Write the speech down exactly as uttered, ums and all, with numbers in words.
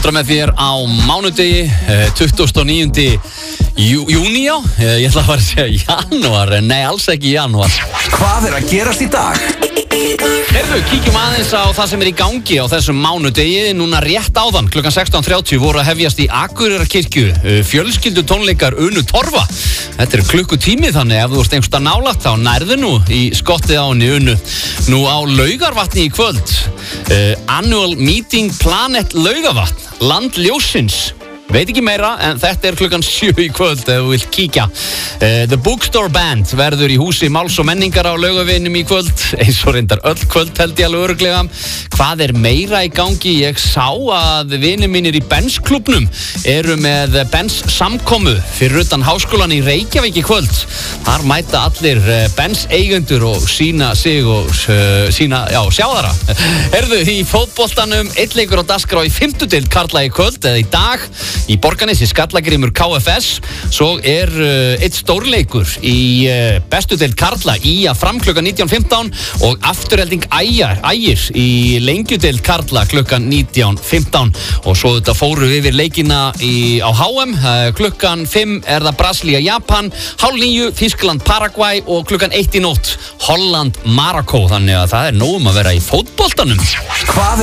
Ultra með þér á mánudegi, tuttugasta og níunda júní á. Ég ætla að fara að segja janúar, en nei, alls ekki janúar. Hvað er að gerast í dag? Heyrðu, kíkjum aðeins á það sem er í gangi á þessum mánudegi. Núna rétt áðan, klukkan sextán þrjátíu voru að hefjast í Akureyrarkirkju fjölskyldu tónleikar Unu Torfa. Þetta er klukkutími, þannig ef þú ert einhversta nálægt þá nærðu nú í skottið á henni Unu. Nú á Laugarvatni í kvöld, uh, Annual Meeting Planet Laugarvatn, Land Ljóssins. Veit ekki meira, en þetta er klukkan sjö í kvöld ef þú vilt kíkja. uh, The Bookstore Band verður í húsi Máls og menningar á Laugaveginum í kvöld, eins og reyndar öll kvöld held ég alveg örugglega. Hvað er meira í gangi? Ég sá að vinir mínir í Benz-klúbbnum eru með Benz samkomu fyrir utan háskólan í Reykjavík í kvöld. Þar mæta allir Benz eigendur og sína sig og uh, sína, já, sjáðara. Herðu, í fótboltanum einn leikur á dagskrá í fimmtu deild karla í kvöld, eða í dag, í Borgarnesi, Skallagrímur K F S. Svo er uh, eitt stórleikur í uh, bestu deild karla í að fram klukkan nítján fimmtán og afturhelding Ægir, Ægir í lengjudeild karla klukkan nítján fimmtán. Og svo þetta fóru yfir leikina í, á H M. Uh, klukkan fimm er það Brasilía Japan, hálf níu Þýskaland Paraguay og klukkan eitt í nótt Holland Marokko. Þannig að það er nóg um að vera í fótboltanum. Hvað